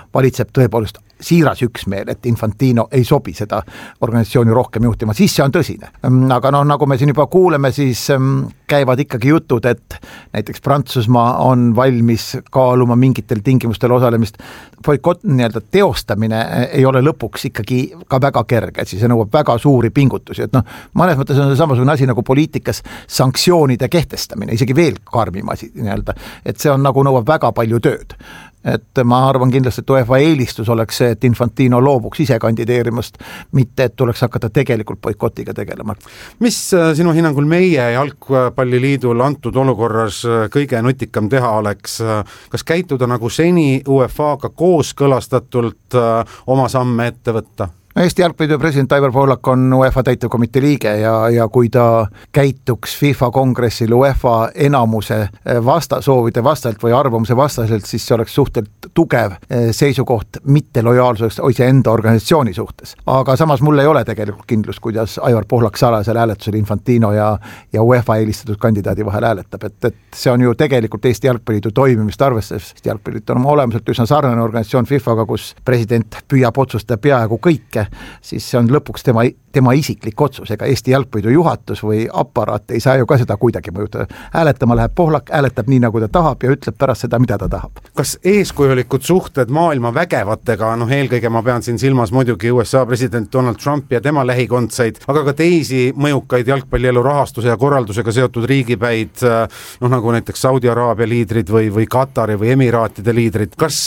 valitseb tõepoolest siiras üksmeel, et Infantino ei sobi seda organisatsiooni rohkem juhtima, siis see on tõsine. Aga nagu me siin juba kuuleme, siis käivad ikkagi jutud, et näiteks Prantsusmaa on valmis kaaluma mingitel tingimustel osalemist. Boikott nii-öelda teostamine ei ole lõpuks ikkagi ka väga kerge, siis see nõuab väga suuri pingutusi. Et mõnes mõttes on see samasugune asi nagu poliitikas sanktsioonide kehtestamine, isegi veel karmim asi nii-öelda, et see on nagu nõuab väga palju tööd. Et ma arvan kindlasti, et UEFA eelistus oleks see, et Infantino loobuks ise kandideerimast, mitte et tuleks hakata tegelikult boikotiga tegelema. Mis sinu hinnangul meie jalgpalliliidul antud olukorras kõige nutikam teha oleks? Kas käituda nagu seni UEFA-ga kooskõlastatult oma samme ette võtta? Eesti jalgpalliidu president Aivar Pohlak on UEFA täitevkomitee liige ja kui ta käituks FIFA kongressil UEFA enamuse soovide vastaselt või arvamuse vastaselt, siis see oleks suhteliselt tugev seisukoht mitte lojaalsuseks enda organisatsiooni suhtes. Aga samas mul ei ole tegelikult kindlust, kuidas Aivar Pohlak salajasel hääletusel Infantino ja UEFA eelistatud kandidaadi vahel hääletab. Et see on ju tegelikult Eesti jalgpalliidu toimimist arvestades. Eesti jalgpalliidu on olemuselt üsna sarnane organisatsioon FIFA-ga, kus president püüab otsustada peaaegu kõike, siis see on lõpuks tema isiklik otsus, ega Eesti jalgpalliidu juhatus või aparaat ei saa ju ka seda kuidagi mõjutada. Hääletama läheb Pohlak, hääletab nii, nagu ta tahab ja ütleb pärast seda, mida ta tahab. Kas eeskujulikud suhted maailma vägevatega, eelkõige ma pean siin silmas muidugi USA president Donald Trump ja tema lähikondseid, aga ka teisi mõjukaid jalgpallielu rahastuse ja korraldusega seotud riigipäid, nagu näiteks Saudi-Araabia liidrid või Katari või Emiraatide liidrid. Kas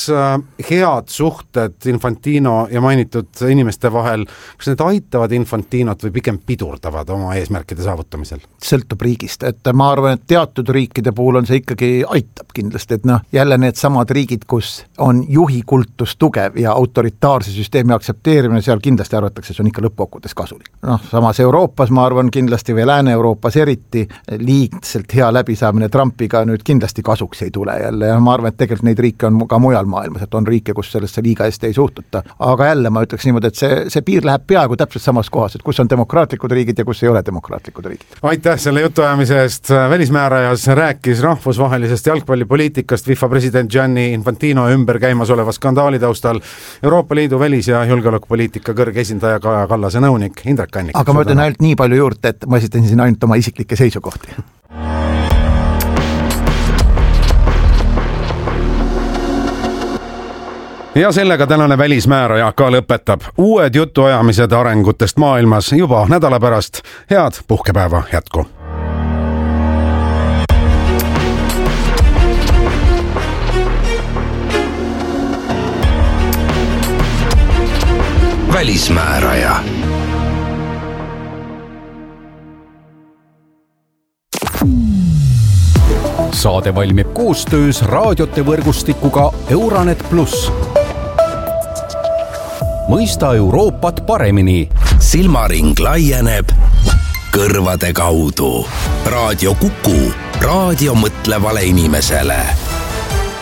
head suhted Infantino ja mainitud inimeste vahel, kas need aitavad Infantinot või pigem pidurdavad oma eesmärkide saavutamisel? Sõltub riigist, et ma arvan, et teatud riikide puhul on see ikkagi aitab kindlasti, et jälle need samad riigid, kus on juhikultus tugev ja autoritaarse süsteemi aktsepteerimine, seal kindlasti arvatakse, see on ikka lõppkokkuvõttes kasulik. Samas Euroopas, ma arvan kindlasti või Lääne-Euroopas eriti liigselt hea läbisaamine Trumpiga nüüd kindlasti kasuks ei tule jälle ja ma arvan, et tegelikult neid riike on ka mujal maailmas, et on riike, kus sellesse liiga hästi ei suhtuta. Aga jälle ma ütleks niimoodi, et see piir läheb peaaegu täpselt samas kohas, et kus on demokraatlikud riigid ja kus ei ole demokraatlikud riigid. Aitäh selle jutuajamise eest. Välismäärajas rääkis rahvusvahelisest jalgpallipoliitikast FIFA president Gianni Infantino ümber käimas oleva skandaali taustal Euroopa Liidu välis- ja julgeolekupoliitika kõrge esindaja Kaja Kallase nõunik Indrek Kannik. Aga ma ütlen ainult nii palju juurde, et ma esitasin siin ainult oma isiklikke seisukohti. Ja sellega tänane välismääraja ka lõpetab. Uued jutuajamised arengutest maailmas juba nädala pärast. Head puhkepäeva jätku! Välismääraja. Saade valmib koostöös raadiote võrgustikuga Euranet Plus. Mõista Euroopat paremini. Silmaring laieneb kõrvade kaudu. Raadio Kuku. Raadio mõtlevale inimesele.